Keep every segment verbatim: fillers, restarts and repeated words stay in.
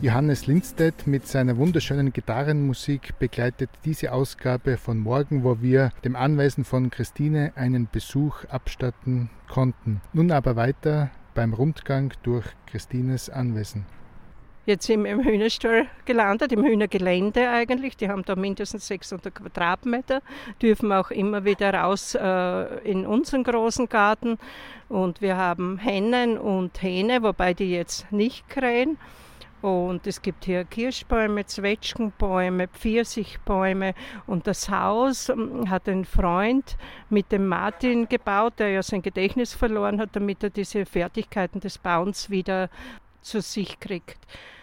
Johannes Lindstedt mit seiner wunderschönen Gitarrenmusik begleitet diese Ausgabe von morgen, wo wir dem Anwesen von Christine einen Besuch abstatten konnten. Nun aber weiter beim Rundgang durch Christines Anwesen. Jetzt sind wir im Hühnerstall gelandet, im Hühnergelände eigentlich. Die haben da mindestens sechshundert Quadratmeter, dürfen auch immer wieder raus äh, in unseren großen Garten. Und wir haben Hennen und Hähne, wobei die jetzt nicht krähen. Und es gibt hier Kirschbäume, Zwetschgenbäume, Pfirsichbäume. Und das Haus hat ein Freund mit dem Martin gebaut, der ja sein Gedächtnis verloren hat, damit er diese Fertigkeiten des Bauens wieder zu sich kriegt.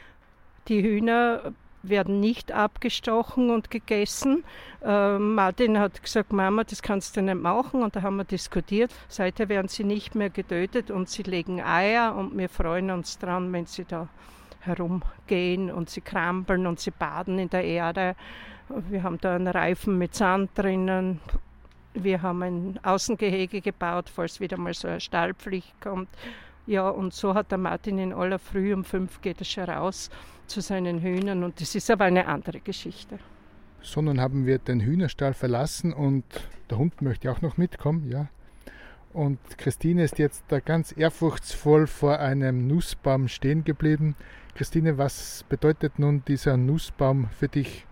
Die Hühner werden nicht abgestochen und gegessen. Äh, Martin hat gesagt, Mama, das kannst du nicht machen. Und da haben wir diskutiert. Seither werden sie nicht mehr getötet und sie legen Eier. Und wir freuen uns dran, wenn sie da herumgehen und sie krampeln und sie baden in der Erde. Wir haben da einen Reifen mit Sand drinnen. Wir haben ein Außengehege gebaut, falls wieder mal so eine Stallpflicht kommt. Ja, und so hat der Martin in aller Früh um fünf geht er schon raus zu seinen Hühnern und das ist aber eine andere Geschichte. So, nun haben wir den Hühnerstall verlassen und der Hund möchte auch noch mitkommen, ja. Und Christine ist jetzt da ganz ehrfurchtsvoll vor einem Nussbaum stehen geblieben. Christine, was bedeutet nun dieser Nussbaum für dich?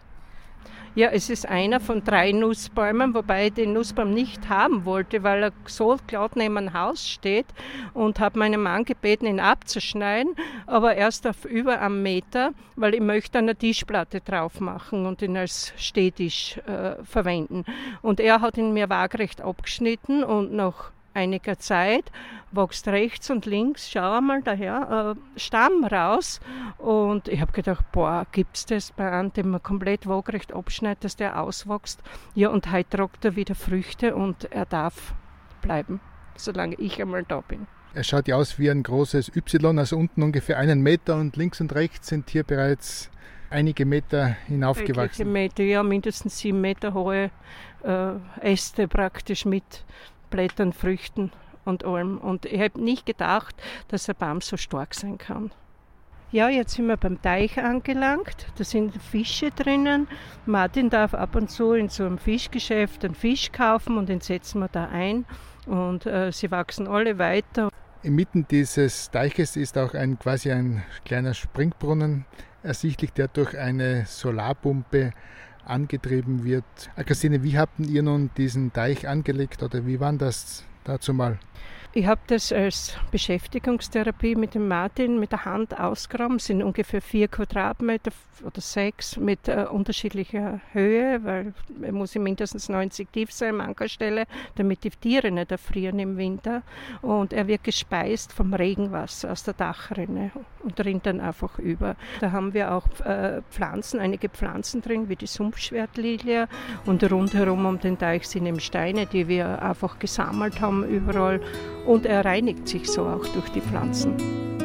Ja, es ist einer von drei Nussbäumen, wobei ich den Nussbaum nicht haben wollte, weil er so glatt neben dem Haus steht und habe meinen Mann gebeten, ihn abzuschneiden, aber erst auf über einen Meter, weil ich möchte eine Tischplatte drauf machen und ihn als Stehtisch äh, verwenden. Und er hat ihn mir waagrecht abgeschnitten und nach einiger Zeit wächst rechts und links, schau einmal daher, äh, Stamm raus. Und ich habe gedacht, boah, gibt's das bei einem, den man komplett waagrecht abschneidet, dass der auswächst? Ja, und heute tragt er wieder Früchte und er darf bleiben, solange ich einmal da bin. Er schaut ja aus wie ein großes Y, also unten ungefähr einen Meter und links und rechts sind hier bereits einige Meter hinaufgewachsen. Einige Meter, ja, mindestens sieben Meter hohe äh, Äste praktisch mit Blättern, Früchten und allem. Und ich habe nicht gedacht, dass der Baum so stark sein kann. Ja, jetzt sind wir beim Teich angelangt. Da sind Fische drinnen. Martin darf ab und zu in so einem Fischgeschäft einen Fisch kaufen und den setzen wir da ein. Und äh, sie wachsen alle weiter. Inmitten dieses Teiches ist auch ein quasi ein kleiner Springbrunnen ersichtlich, der durch eine Solarpumpe angetrieben wird. Christine, wie habt ihr nun diesen Teich angelegt oder wie war das dazu mal? Ich habe das als Beschäftigungstherapie mit dem Martin mit der Hand ausgegraben. Es sind ungefähr vier Quadratmeter oder sechs mit äh, unterschiedlicher Höhe, weil er muss mindestens neunzig tief sein am Ankerstelle, damit die Tiere nicht erfrieren im Winter. Und er wird gespeist vom Regenwasser aus der Dachrinne und rinnt dann einfach über. Da haben wir auch äh, Pflanzen, einige Pflanzen drin, wie die Sumpfschwertlilie. Und rundherum um den Teich sind eben Steine, die wir einfach gesammelt haben überall. Und er reinigt sich so auch durch die Pflanzen.